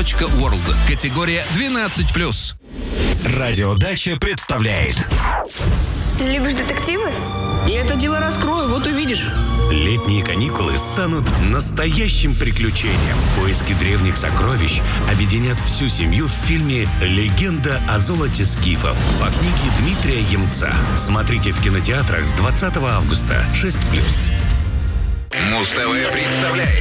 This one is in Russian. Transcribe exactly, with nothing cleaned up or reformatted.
точка ворлд. Категория двенадцать плюс. Радиодача представляет. Любишь детективы? Я это дело раскрою, вот увидишь. Летние каникулы станут настоящим приключением. Поиски древних сокровищ объединят всю семью в фильме «Легенда о золоте скифов» по книге Дмитрия Емца. Смотрите в кинотеатрах с двадцатого августа. шесть плюс. Муз-ТВ представляет